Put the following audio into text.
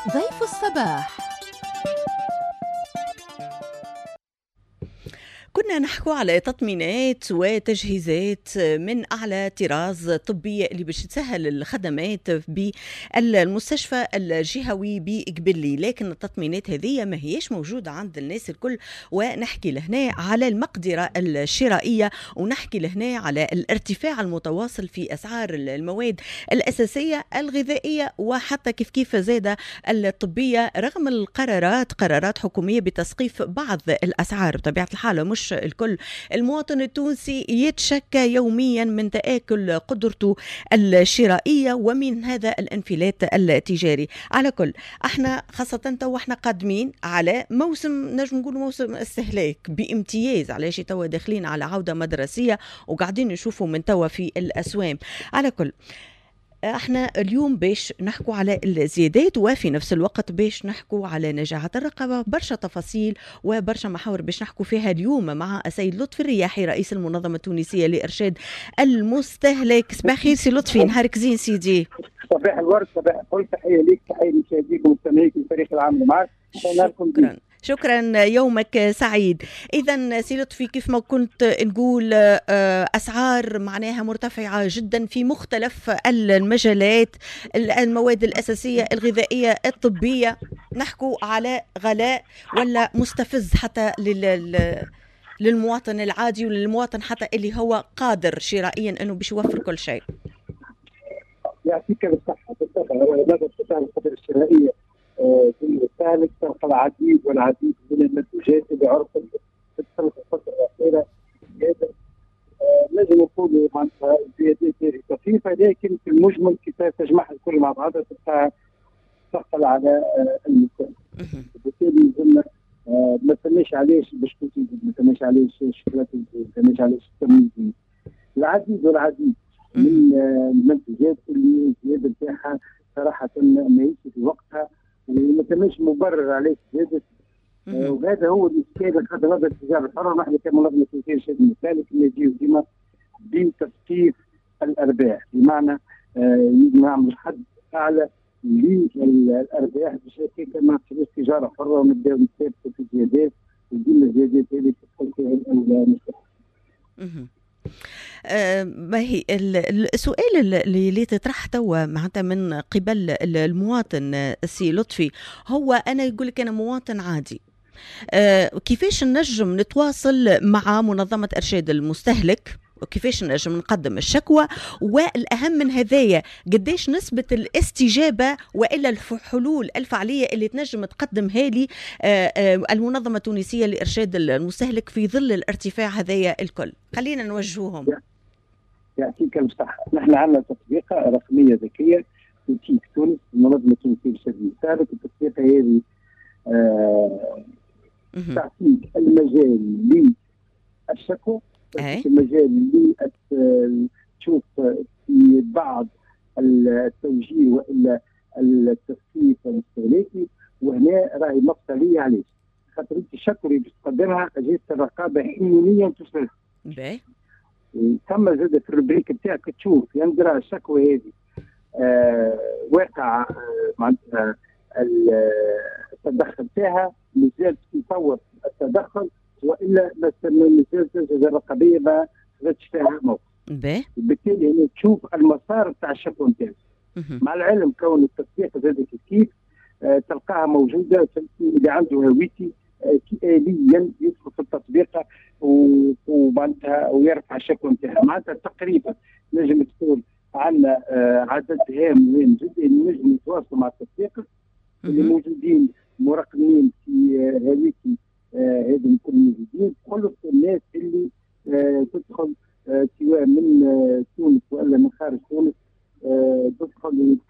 ضيف الصباح. كنا نحكوا على تطمينات وتجهيزات من أعلى طراز طبية اللي باش تسهل الخدمات بالمستشفى الجهوي بإقبلي، لكن التطمينات هذه ما هيش موجودة عند الناس الكل. ونحكي لهنا على المقدرة الشرائية، ونحكي لهنا على الارتفاع المتواصل في أسعار المواد الأساسية الغذائية، وحتى كيف زادة الطبية رغم قرارات حكومية بتسقيف بعض الأسعار. بطبيعة الحال مش الكل. المواطن التونسي يتشكى يوميا من تآكل قدرته الشرائية ومن هذا الانفلات التجاري. على كل احنا خاصة تو احنا قادمين على موسم، نجم نقول موسم استهلاك بامتياز، علاش توا داخلين على عودة مدرسية وقاعدين نشوفوا من توا في الأسوام. على كل احنا اليوم باش نحكوا على الزيادات، وفي نفس الوقت باش نحكوا على نجاعة الرقابة. برشا تفاصيل وبرشا محاور باش نحكوا فيها اليوم مع السيد لطفي الرياحي رئيس المنظمة التونسية لإرشاد المستهلك. صباح خير سي لطفي، نهارك زين سيدي. صباح الورد، صباح الفل، تحية ليك، تحية لمشاهديكم ومستمعيك في فريق العمل معك. شكرا، يومك سعيد. إذا سي لطفي، كيف ما كنت نقول أسعار معناها مرتفعة جدا في مختلف المجالات، المواد الأساسية الغذائية الطبية. نحكوا على غلاء ولا مستفز حتى للمواطن العادي وللمواطن حتى اللي هو قادر شرائيا أنه باش يوفر كل شيء. يعطيك الصحة. ماذا تستطيع القدرة الشرائية في المستهلك؟ تلقى العديد والعديد من المنتوجات اللي عرفت في الفترة الأخيرة زيادة، نجم نقول معناتها زيادات طفيفة، لكن في المجمل كيف تجمعها الكل مع بعضها تلقاها تثقل على المستهلك. وبالتالي قلنا ما تسميش عليش بسكوتي، ما تسميش عليش شوكولاتة، ما تسميش عليش تمييز، العديد والعديد من المنتوجات اللي الزيادة بتاعها صراحة ماهيش في وقتها وما تمش مبرر عليه زيادة. وهذا هو الإشكال خاطر هذا التجارة الحرة. نحن كمنظمة تونسية لإرشاد المستهلك نجيو ديما بتثقيف الأرباح، بمعنى نعمل حد أعلى للأرباح باش هيك ما تصيرش تجارة حرة ونبداو نثبتوا في الزيادات وديما الزيادات هذه تدخل فيها المستهلك. ما هي السؤال اللي تطرح توا معناتها من قبل المواطن السي لطفي هو أنا يقول لك أنا مواطن عادي، كيفاش نجم نتواصل مع منظمة إرشاد المستهلك وكيفاش نجم نقدم الشكوى، والأهم من هذايا قديش نسبة الاستجابة وإلا الحلول الفعلية اللي تنجم تقدمها لي المنظمة التونسية لإرشاد المستهلك في ظل الارتفاع هذايا الكل. خلينا نوجههم. يعطيك الصحة. نحن عندنا تطبيقة رقمية ذكية في تونس، المنظمة التونسية لإرشاد المستهلك. التطبيقة هذه تعطيك المجال للشكوى، المجال اللي تشوف في بعض التوجيه والا التثقيف الاستهلاكي. وهنا راهي مفصليه علاش؟ خاطر انت الشكوى اللي تقدمها اجهزه الرقابه حينيا تسند. ثم زاد في الروبريك بتاعك تشوف يندرى الشكوى هذه واقع معناتها التدخل فيها مازال يطور التدخل، والا مازال الجهه الرقابيه ما خذتش فيها موقف. بالتالي هنا تشوف المسار تاع الشكوى نتاعك. مع العلم كون التطبيق زاد كيف تلقاها موجوده، اللي عنده هويتي آليا يدخل في التطبيق ومعناتها ويرفع الشكوى نتاعها. معناتها تقريبا نجم تقول عندنا عدد هام مهم جدا نجم يتواصلوا مع التطبيق اللي موجودين مرقمين في هويتي. هذم كل موجودين، كل الناس اللي تدخل سواء من تونس ولا من خارج تونس تدخل